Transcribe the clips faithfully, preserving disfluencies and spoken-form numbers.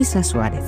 Luisa Suárez.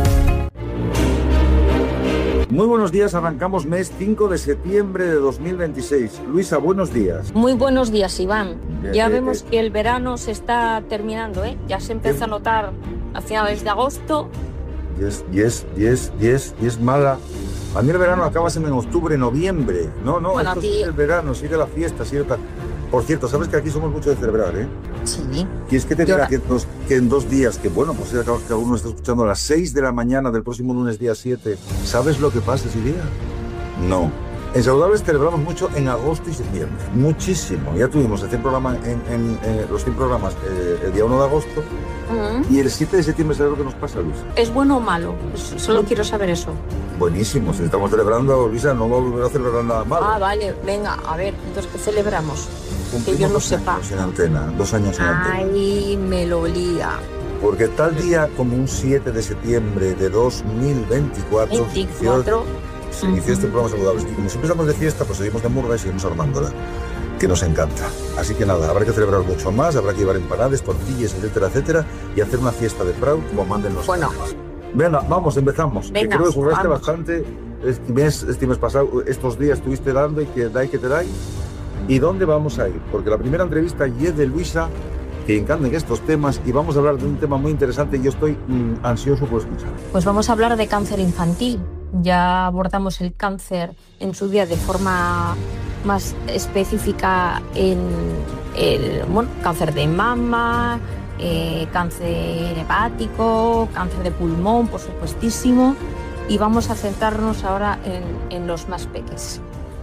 Muy buenos días, arrancamos mes cinco de septiembre de dos mil veintiséis. Luisa, buenos días. Muy buenos días, Iván. Bien, Ya eh, vemos eh. que el verano se está terminando, ¿eh? Ya se empieza a notar a finales de agosto. Y es, y es, y es, y es, y es mala. A mí el verano acaba en octubre, noviembre. No, no, Bueno, esto aquí- sigue el verano, sigue la fiesta, sigue tal. Por cierto, sabes que aquí somos mucho de celebrar, ¿eh? Sí. Y es que te diga Yo- que, dos- que en dos días, que bueno, pues cada cada uno está escuchando a las seis de la mañana del próximo lunes, día siete, ¿sabes lo que pasa ese día? No. En Saludables celebramos mucho en agosto y septiembre. Muchísimo. Ya tuvimos el cien programa en, en, eh, los cien programas eh, el día uno de agosto Mm. y el siete de septiembre, ¿sabes lo que nos pasa, Luis? ¿Es bueno o malo? Pues solo quiero saber eso. Buenísimo. Si estamos celebrando, Luisa, no vamos a volver a celebrar nada malo. Ah, vale, venga, a ver, entonces, ¿qué celebramos? Que Cumplimos yo no dos sepa. años en antena, dos años en antena. Ay, me lo lía. Porque tal día como un siete de septiembre de dos mil veinticuatro, se inició- veinticuatro. se inició este Ujú. programa Saludables. Y como siempre estamos de fiesta, pues seguimos de murga y seguimos armándola, que nos encanta. Así que nada, habrá que celebrar mucho más, habrá que llevar empanadas, tortillas, etcétera, etcétera, y hacer una fiesta de Proud como manden los Bueno. padres. Venga, vamos, empezamos. Venga, que creo que curraste vamos. bastante este mes, este mes pasado, estos días estuviste dando y que dai que te dai. ¿Y dónde vamos a ir? Porque la primera entrevista ya es de Luisa, que encantan estos temas, y vamos a hablar de un tema muy interesante y yo estoy mm, ansioso por escuchar. Pues vamos a hablar de cáncer infantil. Ya abordamos el cáncer en su día de forma más específica en el bueno, cáncer de mama, eh, cáncer hepático, cáncer de pulmón, por supuestísimo. Y vamos a centrarnos ahora en, en los más pequeños.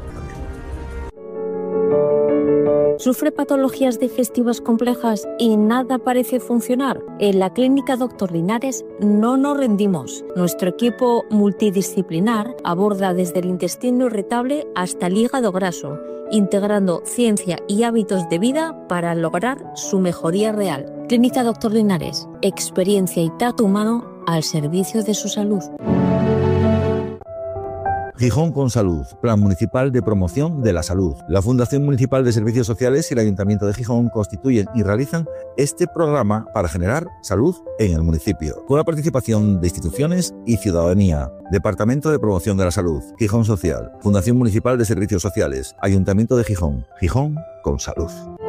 ¿Sufre patologías digestivas complejas y nada parece funcionar? En la Clínica Doctor Linares no nos rendimos. Nuestro equipo multidisciplinar aborda desde el intestino irritable hasta el hígado graso, integrando ciencia y hábitos de vida para lograr su mejoría real. Clínica Doctor Linares, experiencia y trato humano al servicio de su salud. Gijón con Salud, Plan Municipal de Promoción de la Salud. La Fundación Municipal de Servicios Sociales y el Ayuntamiento de Gijón constituyen y realizan este programa para generar salud en el municipio, con la participación de instituciones y ciudadanía. Departamento de Promoción de la Salud, Gijón Social, Fundación Municipal de Servicios Sociales, Ayuntamiento de Gijón. Gijón con Salud.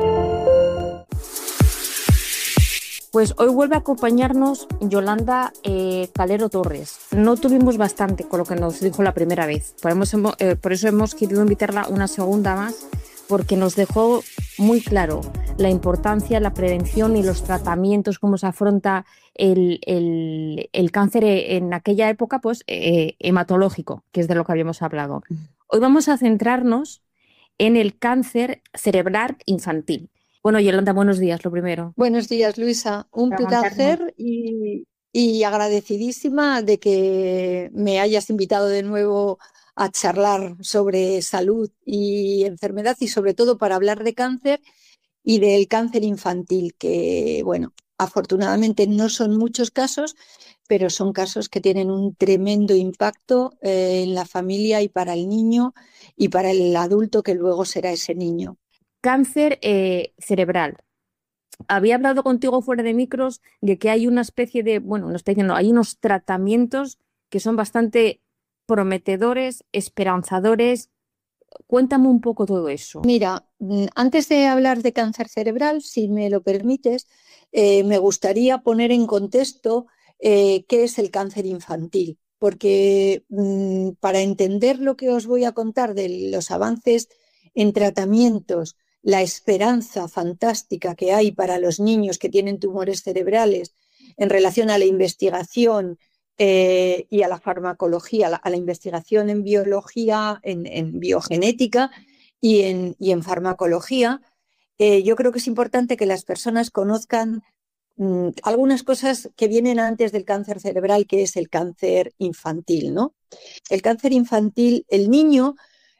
Pues hoy vuelve a acompañarnos Yolanda eh, Calero Torres. No tuvimos bastante con lo que nos dijo la primera vez. Por, hemos, eh, por eso hemos querido invitarla una segunda más, porque nos dejó muy claro la importancia, la prevención y los tratamientos, cómo se afronta el, el, el cáncer en aquella época pues, eh, hematológico, que es de lo que habíamos hablado. Hoy vamos a centrarnos en el cáncer cerebral infantil. Bueno, Yolanda, buenos días, lo primero. Buenos días, Luisa. Un Para aguantarnos. placer y, y agradecidísima de que me hayas invitado de nuevo a charlar sobre salud y enfermedad y sobre todo para hablar de cáncer y del cáncer infantil, que, bueno, afortunadamente no son muchos casos, pero son casos que tienen un tremendo impacto eh, en la familia y para el niño y para el adulto que luego será ese niño. Cáncer eh, cerebral. Había hablado contigo fuera de micros de que hay una especie de, bueno, no estoy diciendo, hay unos tratamientos que son bastante prometedores, esperanzadores. Cuéntame un poco todo eso. Mira, mm, antes de hablar de cáncer cerebral, si me lo permites, eh, me gustaría poner en contexto eh, qué es el cáncer infantil, porque mm, para entender lo que os voy a contar de los avances en tratamientos, la esperanza fantástica que hay para los niños que tienen tumores cerebrales en relación a la investigación eh, y a la farmacología, a la, a la investigación en biología, en, en biogenética y en, y en farmacología, eh, yo creo que es importante que las personas conozcan mmm, algunas cosas que vienen antes del cáncer cerebral, que es el cáncer infantil, ¿no? El cáncer infantil, el niño...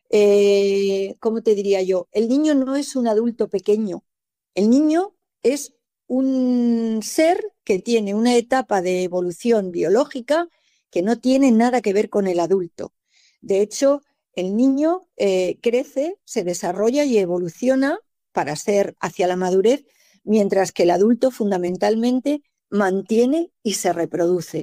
Eh, ¿cómo te diría yo? El niño no es un adulto pequeño. El niño es un ser que tiene una etapa de evolución biológica que no tiene nada que ver con el adulto. De hecho, el niño eh, crece, se desarrolla y evoluciona para ser hacia la madurez, mientras que el adulto fundamentalmente mantiene y se reproduce.